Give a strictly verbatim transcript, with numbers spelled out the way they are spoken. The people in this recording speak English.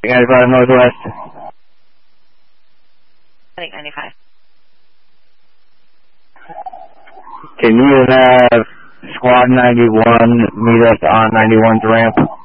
ninety-five Northwest. I think ninety-five. Can you have Squad ninety-one meet us on ninety-one's ramp?